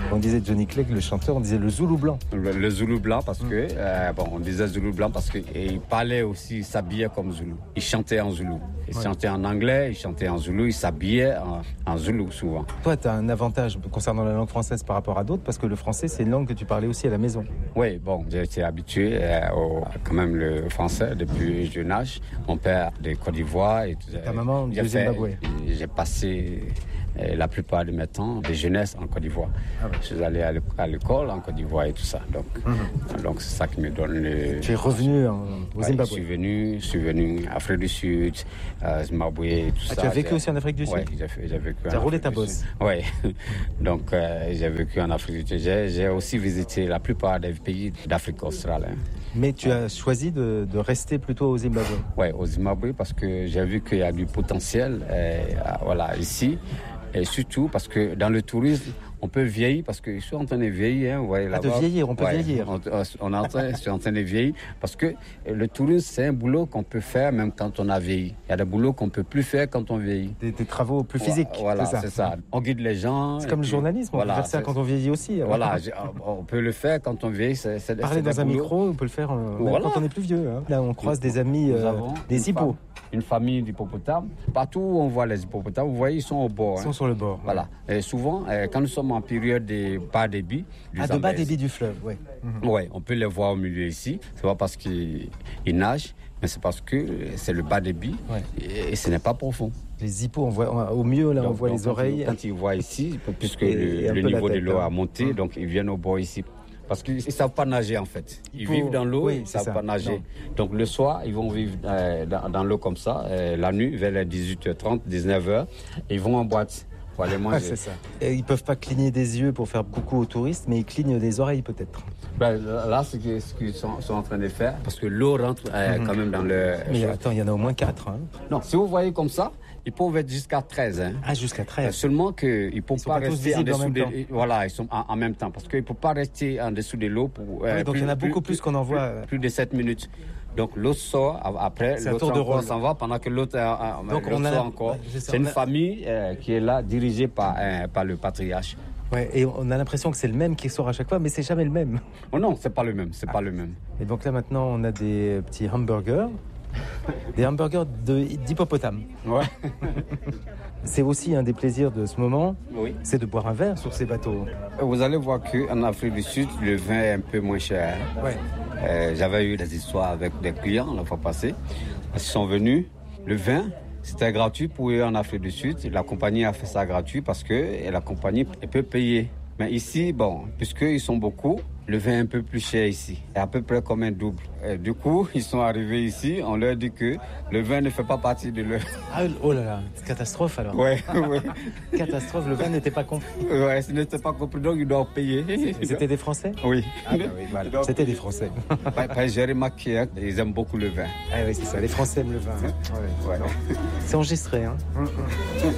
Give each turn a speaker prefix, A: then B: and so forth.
A: On disait Johnny Clegg, le chanteur, on disait le Zoulou blanc.
B: Le Zoulou blanc parce que, on disait Zoulou blanc parce qu'il parlait aussi, il s'habillait comme Zoulou. Il chantait en Zoulou. Il chantait en anglais, il chantait en Zoulou, il s'habillait en Zoulou souvent.
A: Toi, tu as un avantage concernant la langue française par rapport à d'autres parce que le français, c'est une langue que tu parlais aussi à la maison.
B: Oui, bon, j'ai été habitué quand même le français depuis jeune âge. Mon père de Côte d'Ivoire. Et
A: ta maman du Zimbabwe.
B: J'ai passé la plupart de mes temps de jeunesse en Côte d'Ivoire. Ah ouais. Je suis allé à l'école en Côte d'Ivoire et tout ça. Donc c'est ça qui me donne le...
A: Tu es revenu au Zimbabwe?
B: Je suis venu Afrique du Sud, Zimbabwe et tout ça.
A: Tu as vécu aussi en Afrique du Sud?
B: Oui, j'ai vécu.
A: Tu as roulé ta bosse?
B: Oui. Donc j'ai vécu en Afrique du Sud. J'ai aussi visité la plupart des pays d'Afrique australe.
A: Mais tu as choisi de rester plutôt au Zimbabwe?
B: Oui, au Zimbabwe parce que j'ai vu qu'il y a du potentiel ici. Et surtout parce que dans le tourisme, on peut vieillir parce que je suis en train de vieillir. Vous voyez,
A: de vieillir, on peut vieillir.
B: Je suis en train de vieillir parce que le tourisme, c'est un boulot qu'on peut faire même quand on a vieilli. Il y a des boulots qu'on ne peut plus faire quand on vieillit.
A: Des travaux plus physiques.
B: Voilà, c'est ça. On guide les gens.
A: C'est comme le journalisme, on peut faire ça quand on vieillit aussi.
B: Voilà, on peut le faire quand on vieillit.
A: Parler dans un micro, on peut le faire quand on est plus vieux. Là, on croise des amis, des hippos.
B: Une famille d'hippopotames. Partout où on voit les hippopotames, vous voyez, ils sont au bord.
A: Ils sont sur le bord.
B: Voilà. Et souvent, quand nous sommes en période de bas débit du Zambèze,
A: de bas débit du fleuve, oui.
B: Oui, on peut les voir au milieu ici. C'est pas parce qu'ils nagent, mais c'est parce que c'est le bas débit et ce n'est pas profond.
A: Les hippos, on voit au mieux, là, on voit les oreilles.
B: Quand ils voient ici, puisque le niveau de l'eau a monté, donc ils viennent au bord ici. Parce qu'ils ne savent pas nager en fait. Ils vivent dans l'eau, ils ne savent pas nager. Non. Donc le soir, ils vont vivre dans l'eau comme ça, la nuit, vers les 18h30, 19h, et ils vont en boîte pour aller manger.
A: C'est ça. Et ils ne peuvent pas cligner des yeux pour faire coucou aux touristes, mais ils clignent des oreilles peut-être.
B: Là, c'est ce qu'ils sont en train de faire, parce que l'eau rentre quand même dans le...
A: Mais attends, il y en a au moins 4. Hein.
B: Non, si vous voyez comme ça, ils peuvent être jusqu'à 13. Hein.
A: Ah, jusqu'à 13.
B: Seulement qu'ils ne peuvent pas rester en dessous de l'eau. Voilà, ils sont en même temps. Parce qu'ils ne peuvent pas rester en dessous de l'eau pour.
A: Donc il y en a beaucoup plus qu'on en voit.
B: Plus de 7 minutes. Donc l'autre sort après, l'autre s'en va pendant que l'autre sort encore. C'est une famille qui est là, dirigée par le patriarche.
A: Ouais, et on a l'impression que c'est le même qui sort à chaque fois, mais c'est jamais le même.
B: Oh non, c'est pas le même, pas le même.
A: Et donc là maintenant, on a des petits hamburgers. Des hamburgers d'hippopotame.
B: Ouais.
A: C'est aussi un des plaisirs de ce moment,
B: oui.
A: C'est de boire un verre sur ces bateaux.
B: Vous allez voir qu'en Afrique du Sud, le vin est un peu moins cher.
A: Ouais.
B: J'avais eu des histoires avec des clients la fois passée. Ils sont venus, le vin, c'était gratuit pour eux en Afrique du Sud. La compagnie a fait ça gratuit parce que la compagnie peut payer. Mais ici, puisqu'ils sont beaucoup, le vin est un peu plus cher ici, à peu près comme un double. Et du coup, ils sont arrivés ici, on leur dit que le vin ne fait pas partie de leur...
A: Ah, oh là là, catastrophe alors.
B: Oui.
A: Catastrophe, le vin n'était pas compris.
B: Oui, ce n'était pas compris, donc ils doivent payer.
A: C'était des Français?
B: Oui.
A: Ah bah oui, voilà. Donc, c'était des Français.
B: J'ai remarqué, ils aiment beaucoup le vin.
A: Ah oui, c'est ça, les Français aiment le vin. Hein.
B: Ouais.
A: C'est enregistré, hein.